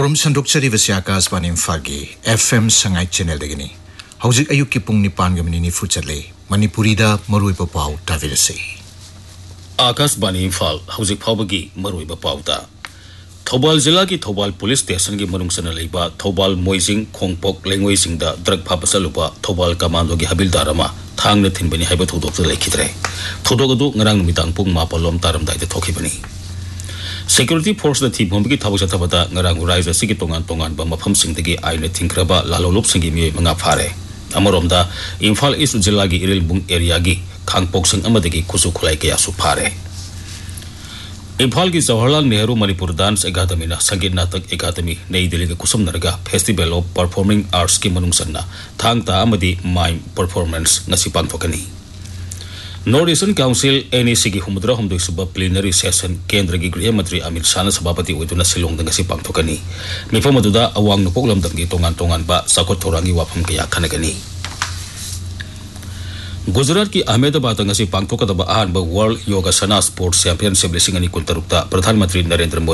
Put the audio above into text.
Paurum Sandukchari Vasyakas Banim Fagi, FM Sangai Channel Degani. Hauzik Ayuki Pung Nipan Gamini Fuchale, Manipurida, Marui Papau, Tavirasi. Akas Banim Fal, Hauzik Pabagi, Marui Papauta. Thobal Zilagi Thobal Police Station gi manung sana leiba Thobal Moising Khongpok Lengwei singda drug phapasalupa Thobal Commando gi habildarama thang na thinbani haiba thodok le khitre thodok adu ngarang numitang pung mapalom taram dai de thokhibani Security Force the team homgi thabuk chathabata ngarang rise sigi tongan ba mafam singdagi aine thinkraba lalolop singi mi manga phare amoromda Imphal East Jilla gi Irilbung area gi Khangpok sing amadagi khusu khulai ke asu phare Imphal ki Jawaharlal Nehru Manipur Dance Academy na Sangeet Natak Academy Nei Delhi ka kusum narga Festival of Performing Arts ki manung sanna thang ta amadi mime performance ngasi pangthokani Northeastern Council NEC ki humudra humdoi suba plenary session Kendra gi Griha Mantri Amit Shah na sabapati oiduna Silong da ngasi pangthokani mifam aduda awang nupok lamdam gi tongan ba sakot thorangi wafam kaya khanagani Gujarat ki Ahmedabad ngasi pangthokadaba ahanba World Yoga Sana Sports Championship lesing ani kuntarukta Pradhan Mantri Narendra Modi